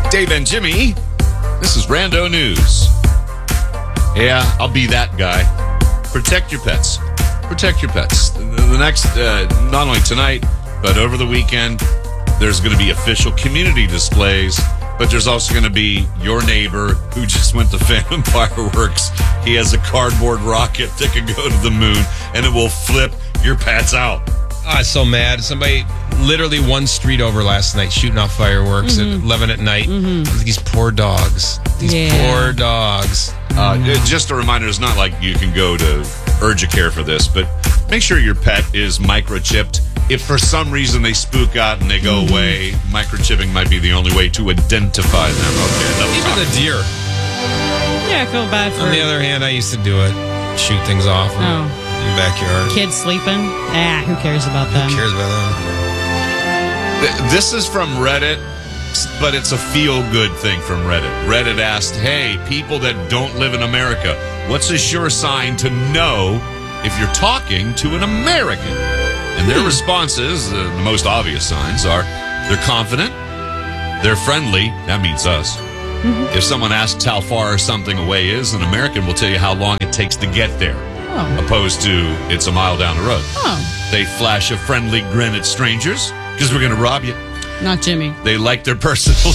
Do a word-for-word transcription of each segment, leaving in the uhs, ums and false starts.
Dave and Jimmy, this is Rando News. Yeah, I'll be that guy. Protect your pets. Protect your pets. The, the next, uh, not only tonight, but over the weekend, there's going to be official community displays, but there's also going to be your neighbor who just went to Phantom Fireworks. He has a cardboard rocket that can go to the moon, and it will flip your pets out. Oh, I was so mad. Somebody literally one street over last night shooting off fireworks mm-hmm. at eleven at night. Mm-hmm. These poor dogs. These yeah. poor dogs. Uh, just a reminder, it's not like you can go to Urgent for this, but make sure your pet is microchipped. If for some reason they spook out and they go mm-hmm. away, microchipping might be the only way to identify them. Okay, even the deer. Yeah, I feel bad for On the other hand, I used to do it. Shoot things off. Oh. In the backyard. Kids sleeping? Ah, who cares about them? Who cares about them? This is from Reddit, but it's a feel-good thing from Reddit. Reddit asked, hey, people that don't live in America, what's a sure sign to know if you're talking to an American? And their hmm. responses, uh, the most obvious signs are, they're confident, they're friendly, that means us. Mm-hmm. If someone asks how far something away is, an American will tell you how long it takes to get there. Oh. Opposed to it's a mile down the road. Oh. They flash a friendly grin at strangers because we're going to rob you. Not Jimmy. They like their personal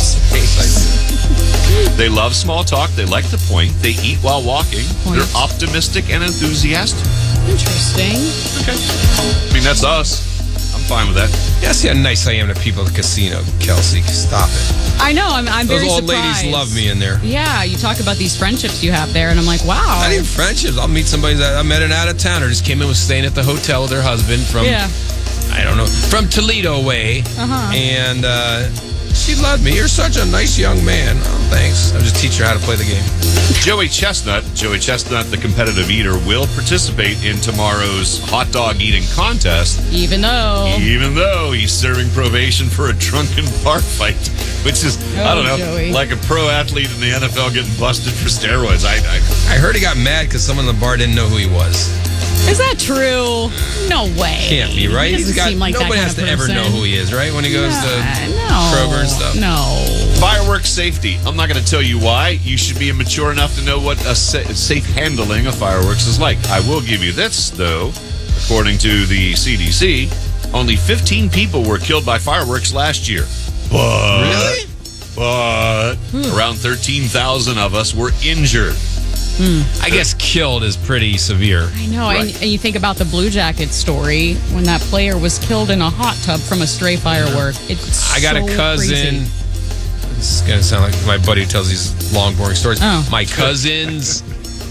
space. They love small talk. They like to point. They eat while walking. Point. They're optimistic and enthusiastic. Interesting. Okay. I mean, that's us. I'm fine with that. Yeah, see how nice I am to people at the casino, Kelsey. Stop it. I know. I'm, I'm Those very old surprised. ladies love me in there. Yeah, you talk about these friendships you have there, and I'm like, wow. Not even friendships. I'll meet somebody that I met an out-of-towner. Just came in, was staying at the hotel with her husband from, yeah. I don't know, from Toledo way. Uh-huh. And uh, she loved me. You're such a nice young man. Oh, thanks. I'll just teach her how to play the game. Joey Chestnut, Joey Chestnut, the competitive eater, will participate in tomorrow's hot dog eating contest. Even though. Even though he's serving probation for a drunken bar fight, which is, oh, I don't know, Joey. like a pro athlete in the N F L getting busted for steroids. I I, I heard he got mad because someone in the bar didn't know who he was. Is that true? No way. Can't be, right? He He's got, seem like nobody that has to kind of ever know who he is, right? When he goes yeah, to no, Kroger and stuff. No. Fireworks safety. I'm not going to tell you why. You should be mature enough to know what a sa- safe handling of fireworks is like. I will give you this, though. According to the C D C, only fifteen people were killed by fireworks last year. But, really? But hmm. around thirteen thousand of us were injured. Hmm. I guess killed is pretty severe. I know. Right. And, and you think about the Blue Jackets story when that player was killed in a hot tub from a stray firework. It's I got so a cousin. Crazy. It's going to sound like my buddy who tells these long, boring stories. Oh. My cousin's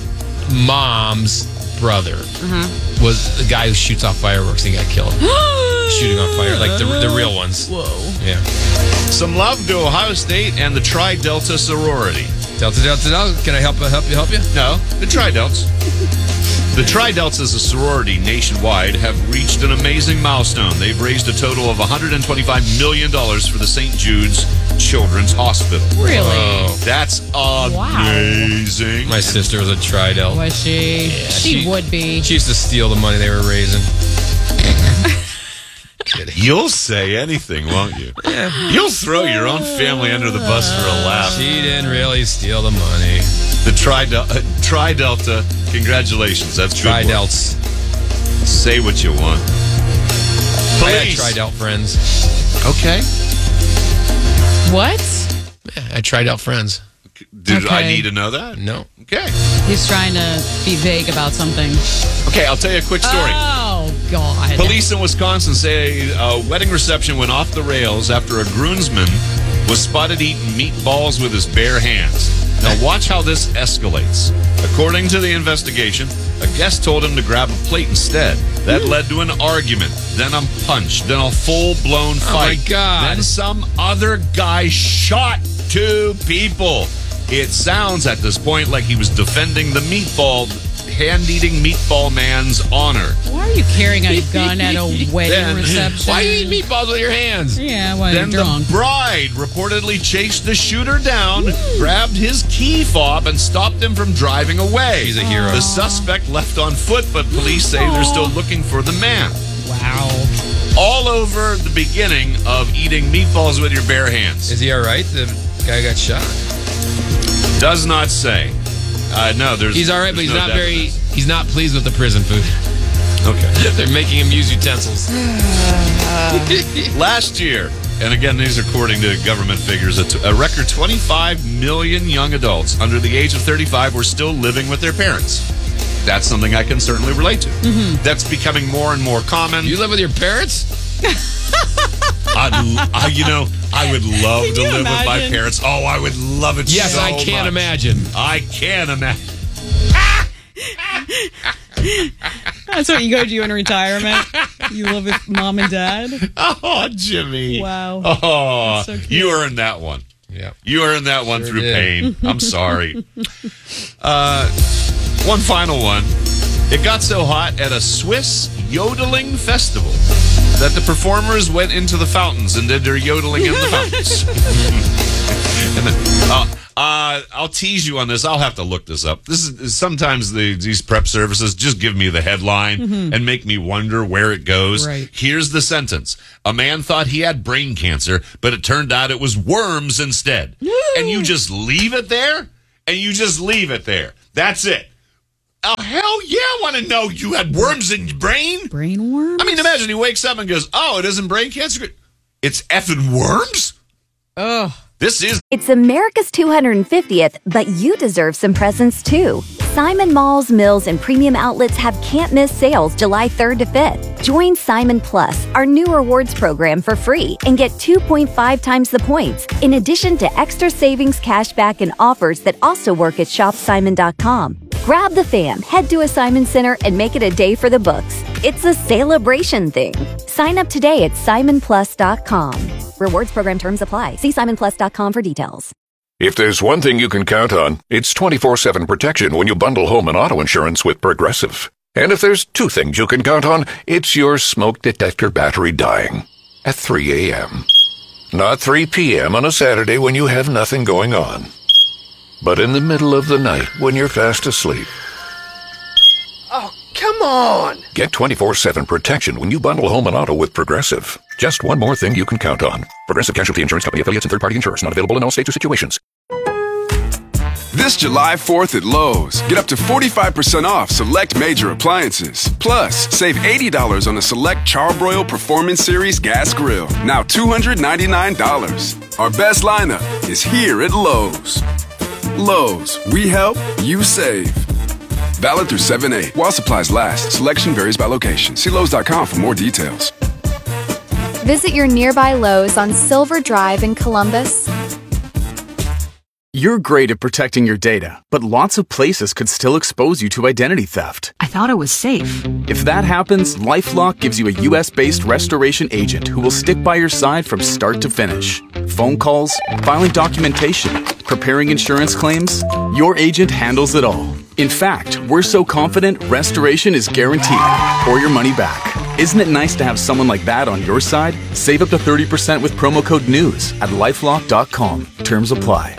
mom's brother uh-huh. was the guy who shoots off fireworks and he got killed. Shooting off fire, like the, the real ones. Whoa. Yeah. Some love to Ohio State and the Tri Delta sorority. Delta, Delta, Delta. Can I help, help you? Help you? No, the Tri Delts. The Tri Delts as a sorority nationwide have reached an amazing milestone. They've raised a total of one hundred twenty-five million dollars for the Saint Jude's Children's Hospital. Really? Whoa. That's amazing. Wow. My sister was a Tri Delt. Was she? Yeah, she? She would be. She used to steal the money they were raising. You'll say anything, won't you? Yeah. You'll throw your own family under the bus for a laugh. She didn't really steal the money. The Tri uh, Tri Delta, congratulations. That's Tri good work. Delts. Say what you want. Police. I had Tri Delt friends. Okay. What? Yeah, I tried out friends. Did okay. I need to know that? No. Okay. He's trying to be vague about something. Okay, I'll tell you a quick story. Oh, God. Police in Wisconsin say a wedding reception went off the rails after a groomsman was spotted eating meatballs with his bare hands. Now watch how this escalates. According to the investigation, a guest told him to grab a plate instead. That led to an argument, then a punch, then a full-blown fight. Oh, my God. Then some other guy shot two people. It sounds at this point like he was defending the meatball, hand-eating meatball man's honor. Why are you carrying a gun at a wedding Then, reception? Why do you eat meatballs with your hands? Yeah, well, Then you're drunk. the bride reportedly chased the shooter down, grabbed his key fob, and stopped him from driving away. He's a hero. The suspect left on foot, but police say they're still looking for the man. Wow. All over the beginning of eating meatballs with your bare hands. Is he all right? The guy got shot. Does not say. Uh, no, there's. He's all right, but he's no not very. definiteness. He's not pleased with the prison food. Okay. They're making him use utensils. Last year, and again, these are according to government figures, a, t- a record twenty-five million young adults under the age of thirty-five were still living with their parents. That's something I can certainly relate to. Mm-hmm. That's becoming more and more common. You live with your parents? I'd, I, you know, I would love Can to you live with my imagine? parents. Oh, I would love it Yes, so I can much. imagine. I can imagine. That's what you go do in retirement. You live with mom and dad. Oh, Jimmy. Wow. Oh, That's so cute. you earned that one. Yeah. You earned that one Sure through did. pain. I'm sorry. uh, one final one. It got so hot at a Swiss yodeling festival that the performers went into the fountains and did their yodeling in the fountains. And then, uh, uh, I'll tease you on this. I'll have to look this up. This is sometimes the, these prep services just give me the headline mm-hmm. and make me wonder where it goes. Right. Here's the sentence. A man thought he had brain cancer, but it turned out it was worms instead. Woo! And you just leave it there? And you just leave it there. That's it. Oh, hell yeah, I want to know you had worms in your brain. Brain worms? I mean, imagine he wakes up and goes, oh, it isn't brain cancer. It's effing worms? Ugh. This is... It's America's two hundred fiftieth, but you deserve some presents too. Simon Malls, Mills, and Premium Outlets have can't-miss sales July third to fifth. Join Simon Plus, our new rewards program, for free and get two point five times the points, in addition to extra savings, cashback, and offers that also work at shop simon dot com. Grab the fam, head to a Simon Center, and make it a day for the books. It's a celebration thing. Sign up today at simon plus dot com. Rewards program terms apply. See simon plus dot com for details. If there's one thing you can count on, it's twenty-four seven protection when you bundle home and auto insurance with Progressive. And if there's two things you can count on, it's your smoke detector battery dying at three a.m. Not three p.m. on a Saturday when you have nothing going on, but in the middle of the night when you're fast asleep. Oh, come on! Get twenty-four seven protection when you bundle home and auto with Progressive. Just one more thing you can count on. Progressive Casualty Insurance Company, affiliates, and third-party insurers. Not available in all states or situations. This July fourth at Lowe's, get up to forty-five percent off select major appliances. Plus, save eighty dollars on the select Charbroil Performance Series gas grill, now two hundred ninety-nine dollars. Our best lineup is here at Lowe's. Lowe's, we help, you save. Valid through seven eight. While supplies last, selection varies by location. See Lowe's dot com for more details. Visit your nearby Lowe's on Silver Drive in Columbus. You're great at protecting your data, but lots of places could still expose you to identity theft. I thought it was safe. If that happens, LifeLock gives you a U S-based restoration agent who will stick by your side from start to finish. Phone calls, filing documentation, preparing insurance claims, your agent handles it all. In fact, we're so confident restoration is guaranteed or your money back. Isn't it nice to have someone like that on your side? Save up to thirty percent with promo code NEWS at lifelock dot com. Terms apply.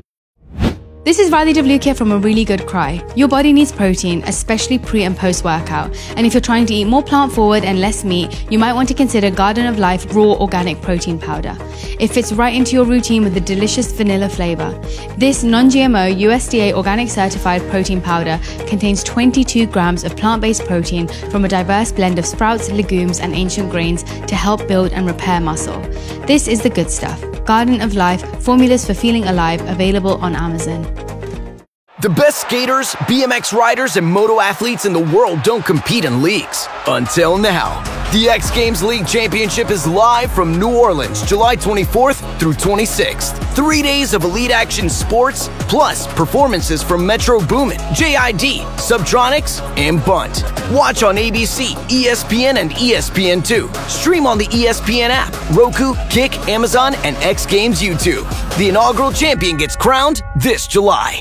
This is Riley W. here from A Really Good Cry. Your body needs protein, especially pre and post workout. And if you're trying to eat more plant forward and less meat, you might want to consider Garden of Life Raw Organic Protein Powder. It fits right into your routine with a delicious vanilla flavor. This non-G M O U S D A organic certified protein powder contains twenty-two grams of plant-based protein from a diverse blend of sprouts, legumes, and ancient grains to help build and repair muscle. This is the good stuff. Garden of Life, formulas for feeling alive, available on Amazon. The best skaters, B M X riders, and moto athletes in the world don't compete in leagues. Until now. The X Games League Championship is live from New Orleans, July twenty-fourth through twenty-sixth. Three days of elite action sports, plus performances from Metro Boomin, J I D, Subtronics, and Bunt. Watch on A B C, E S P N, and E S P N two. Stream on the E S P N app, Roku, Kick, Amazon, and X Games YouTube. The inaugural champion gets crowned this July.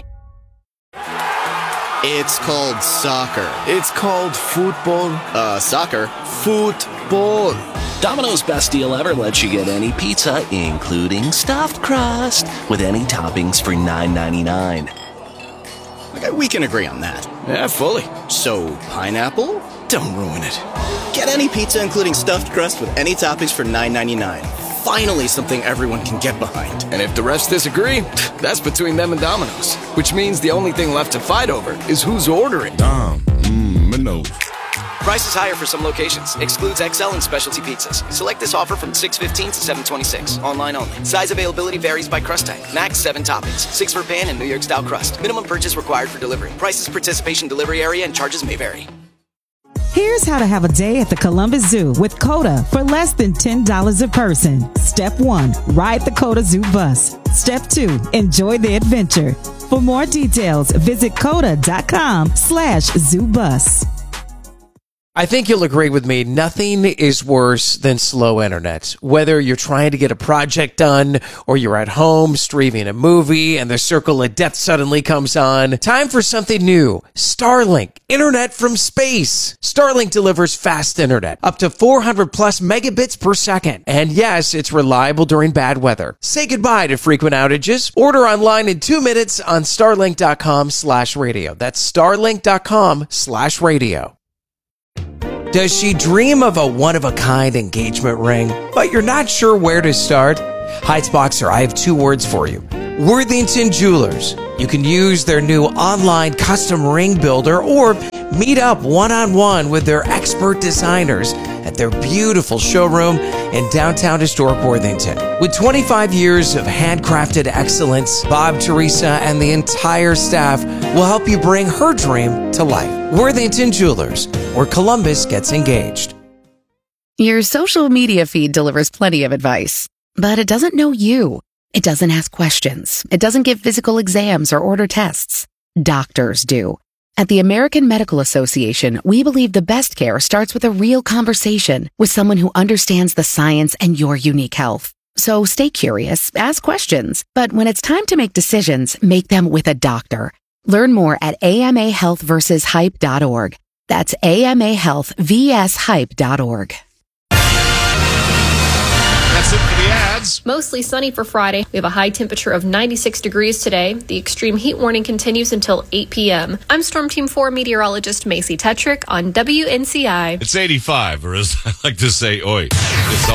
It's called soccer. It's called football. Uh, soccer. Football. Domino's best deal ever lets you get any pizza, including stuffed crust, with any toppings for nine ninety-nine. Okay, we can agree on that. Yeah, fully. So, pineapple? Don't ruin it. Get any pizza, including stuffed crust, with any toppings for nine ninety-nine. finally something everyone can get behind. And if the refs disagree, that's between them and Domino's. Which means the only thing left to fight over is who's ordering. Dom, mmm, Minos. Price is higher for some locations. Excludes X L and specialty pizzas. Select this offer from six fifteen to seven twenty-six. Online only. Size availability varies by crust type. Max seven toppings. Six for pan and New York style crust. Minimum purchase required for delivery. Prices, participation, delivery area, and charges may vary. Here's how to have a day at the Columbus Zoo with CODA for less than ten dollars a person. Step one, ride the CODA Zoo bus. Step two, enjoy the adventure. For more details, visit coda.com slash zoo bus. I think you'll agree with me, nothing is worse than slow internet. Whether you're trying to get a project done or you're at home streaming a movie and the circle of death suddenly comes on, time for something new. Starlink, internet from space. Starlink delivers fast internet, up to four hundred plus megabits per second. And yes, it's reliable during bad weather. Say goodbye to frequent outages. Order online in two minutes on starlink.com slash radio. That's starlink.com slash radio. Does she dream of a one-of-a-kind engagement ring, but you're not sure where to start? Heights Boxer, I have two words for you. Worthington Jewelers. You can use their new online custom ring builder or meet up one-on-one with their expert designers at their beautiful showroom in downtown historic Worthington. With twenty-five years of handcrafted excellence, Bob, Teresa, and the entire staff will help you bring her dream to life. Worthington Jewelers, where Columbus gets engaged. Your social media feed delivers plenty of advice, but it doesn't know you. It doesn't ask questions. It doesn't give physical exams or order tests. Doctors do. At the American Medical Association, we believe the best care starts with a real conversation with someone who understands the science and your unique health. So stay curious, ask questions, but when it's time to make decisions, make them with a doctor. Learn more at A M A health versus hype dot org. That's A M A health versus hype dot org. That's it for the ads. Mostly sunny for Friday. We have a high temperature of ninety-six degrees today. The extreme heat warning continues until eight p.m. I'm Storm Team four meteorologist Macy Tetrick on W N C I. It's eighty-five, or as I like to say, oi. It's all